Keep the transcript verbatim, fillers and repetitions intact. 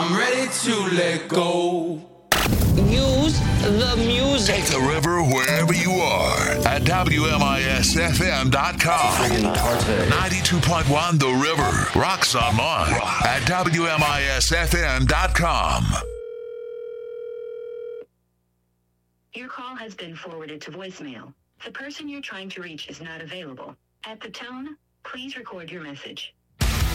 I'm ready to let go. Use the music. Take the river wherever you are at W M I S F M dot com. ninety-two point one The River. Rocks online at W M I S F M dot com. Your call has been forwarded to voicemail. The person you're trying to reach is not available. At the tone, please record your message.